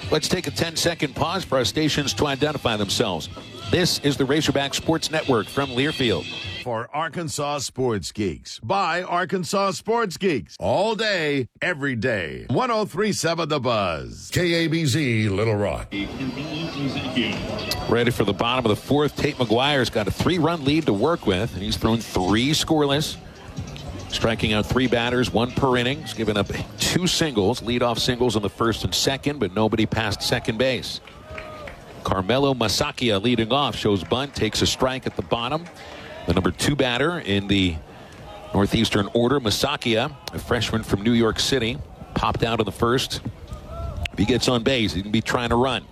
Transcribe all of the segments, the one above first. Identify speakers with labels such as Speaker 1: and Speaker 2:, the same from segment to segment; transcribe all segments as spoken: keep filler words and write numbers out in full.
Speaker 1: Let's take a ten second pause for our stations to identify themselves. This is the Razorback Sports Network from Learfield.
Speaker 2: For Arkansas Sports Geeks, by Arkansas Sports Geeks. All day, every day. ten thirty-seven The Buzz. K A B Z, Little Rock.
Speaker 1: Ready for the bottom of the fourth. Tate McGuire's got a three-run lead to work with, and he's thrown three scoreless. Striking out three batters, one per inning. He's given up two singles, leadoff singles in the first and second, but nobody past second base. Carmelo Masaccia leading off, shows bunt, takes a strike at the bottom. The number two batter in the Northeastern order, Masaccia, a freshman from New York City, popped out in the first. If he gets on base, he can be trying to run.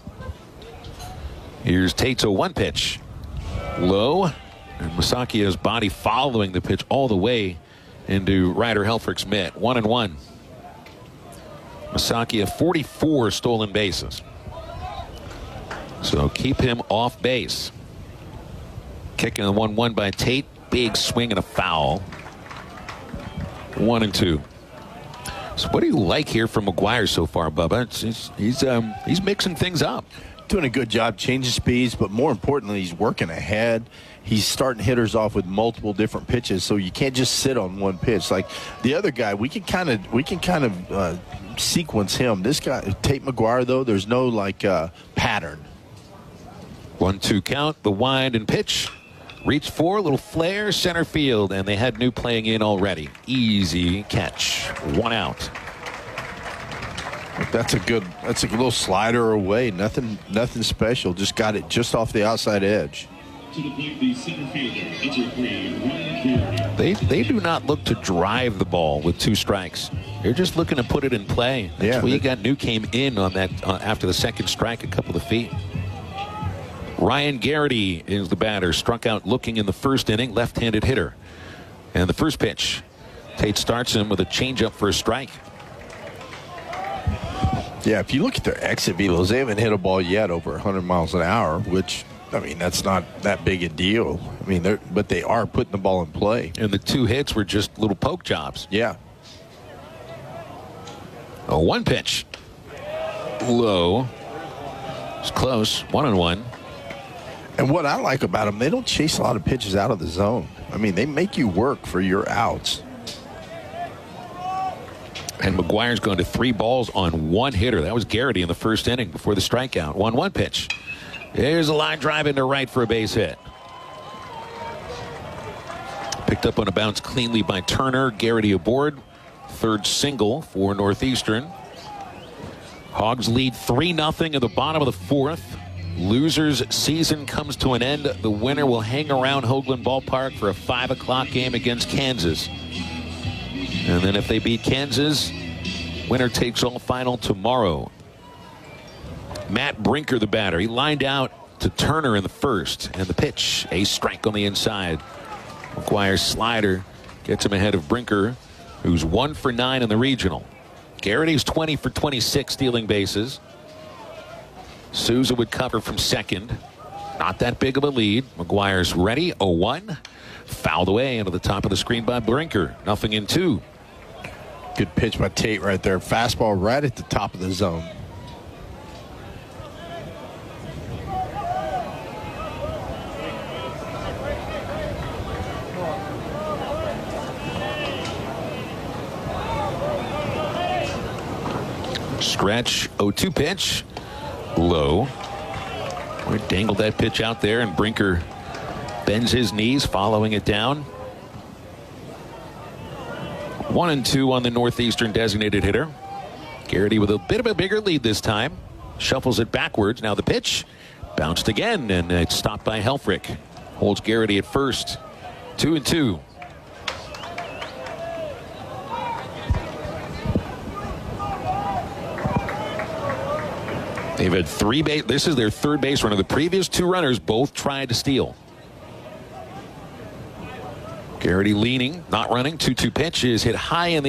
Speaker 1: Here's Tate's oh one pitch. Low, and Masaccia's body following the pitch all the way into Ryder Helfrich's mitt. One and one. Masaccia, forty-four stolen bases. So keep him off base. Kicking the one one by Tate. Big swing and a foul. One and two. So what do you like here from McGuire so far, Bubba? It's, he's he's, um, he's mixing things up.
Speaker 3: Doing a good job changing speeds, but more importantly, he's working ahead. He's starting hitters off with multiple different pitches, so you can't just sit on one pitch. Like the other guy, we can kind of we can kind of uh, sequence him. This guy, Tate McGuire, though, there's no like uh, pattern.
Speaker 1: One two count, the wind and pitch. Reach for a little flare, center field, and they had New playing in already. Easy catch. One out.
Speaker 3: That's a good, that's a little slider away. Nothing nothing special. Just got it just off the outside edge.
Speaker 4: To the plate, the center fielder, number three, Ryan
Speaker 1: They, they do not look to drive the ball with two strikes. They're just looking to put it in play. That's
Speaker 3: yeah,
Speaker 1: why you got New came in on that uh, after the second strike a couple of feet. Ryan Garrity is the batter. Struck out looking in the first inning. Left-handed hitter. And the first pitch, Tate starts him with a changeup for a strike.
Speaker 3: Yeah, if you look at their exit velos, they haven't hit a ball yet over one hundred miles an hour, which, I mean, that's not that big a deal. I mean, they're, but they are putting the ball in play.
Speaker 1: And the two hits were just little poke jobs.
Speaker 3: Yeah.
Speaker 1: A one pitch. Low. It's close. One and one.
Speaker 3: And what I like about them, they don't chase a lot of pitches out of the zone. I mean, they make you work for your outs.
Speaker 1: And McGuire's going to three balls on one hitter. That was Garrity in the first inning before the strikeout. one one pitch. There's a line drive into right for a base hit. Picked up on a bounce cleanly by Turner. Garrity aboard. Third single for Northeastern. Hogs lead three nothing at the bottom of the fourth. Losers season comes to an end. The winner will hang around Hoagland Ballpark for a five o'clock game against Kansas. And then if they beat Kansas, winner takes all final tomorrow. Matt Brinker, the batter. He lined out to Turner in the first. And the pitch, a strike on the inside. McGuire's slider gets him ahead of Brinker, who's one for nine in the regional. Garrity's twenty for twenty-six stealing bases. Souza would cover from second. Not that big of a lead. McGuire's ready. oh one. Fouled away into the top of the screen by Brinker. Nothing in two.
Speaker 3: Good pitch by Tate right there. Fastball right at the top of the zone.
Speaker 1: Stretch. oh two pitch. Low. We dangled that pitch out there, and Brinker bends his knees, following it down. One and two on the Northeastern designated hitter. Garrity with a bit of a bigger lead this time. Shuffles it backwards. Now the pitch bounced again, and it's stopped by Helfrich. Holds Garrity at first. Two and two. They've had three base. This is their third base runner. The previous two runners both tried to steal. Garrity leaning, not running. two two pitch is hit high in the